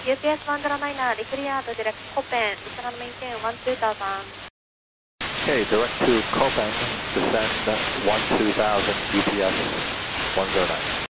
UPS 109, clear to direct Copen, descend and maintain 12000. Okay, direct to Copen, descend 12000, UPS 109.